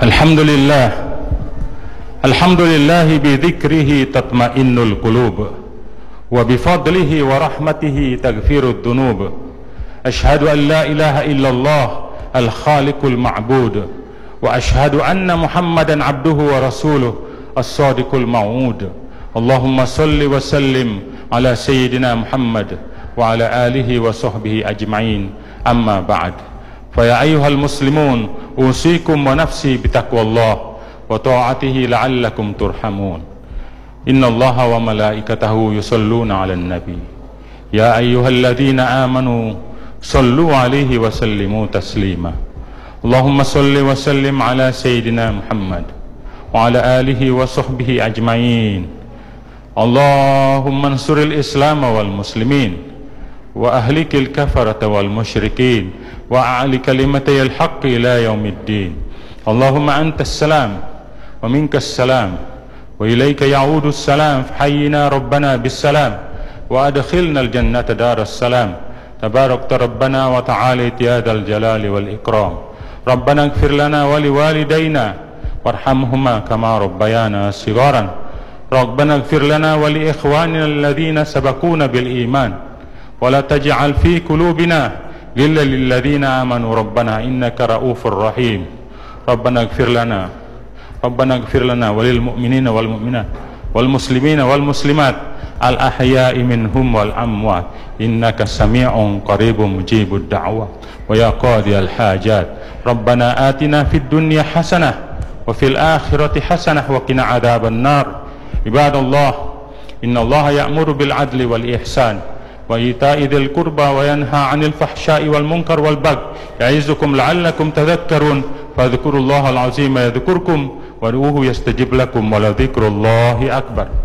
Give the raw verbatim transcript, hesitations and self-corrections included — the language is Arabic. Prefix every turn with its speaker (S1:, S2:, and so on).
S1: الحمد لله الحمد لله بذكره تطمئن القلوب وبفضله ورحمته تغفر الذنوب. أشهد أن لا إله إلا الله الخالق المعبود، وأشهد أن محمدا عبده ورسوله الصادق الموعود. اللهم صل وسلم على سيدنا محمد وعلى آله وصحبه أجمعين. أما بعد، فيا أيها المسلمون أوصيكم ونفسي بتقوى الله وطاعته لعلكم ترحمون. إن الله وملائكته يصلون على النبي يا أيها الذين آمنوا صلوا عليه وسلموا تسليما. اللهم صل وسلم على سيدنا محمد وعلى آله وصحبه أجمعين. اللهم انصر الإسلام والمسلمين وأهلك الكفرة والمشركين وأعل كلمتي الحق إلى يوم الدين. اللهم أنت السلام ومنك السلام وإليك يعود السلام، فحينا ربنا بالسلام وأدخلنا الجنة دار السلام. تباركت ربنا وتعاليت يا ذا الجلال والإكرام. ربنا اغفر لنا ولوالدينا وارحمهما كما ربيانا صغارا. ربنا اغفر لنا ولإخواننا الذين سبقونا بالإيمان ولا تجعل في قلوبنا غلا للذين آمنوا ربنا إنك رؤوف رحيم. ربنا اغفر لنا ربنا اغفر لنا وللمؤمنين والمؤمنات والمسلمين والمسلمات الأحياء منهم والأموات إنك سميع قريب مجيب الدعوة ويا قاضي الحاجات. ربنا آتنا في الدنيا حسنة وفي الآخرة حسنة وقنا عذاب النار. عباد الله، إن الله يأمر بالعدل والإحسان وإيتاء ذي القربى وينهى عن الفحشاء والمنكر والبغي يعظكم لعلكم تذكرون. فاذكروا الله العظيم يذكركم وادعوه يستجب لكم ولذكر الله أكبر.